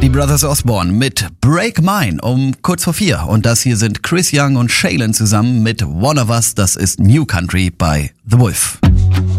Die Brothers Osborne mit Break Mine um kurz vor 4. Und das hier sind Chris Young und Shaylin zusammen mit One of Us. Das ist New Country bei The Wolf.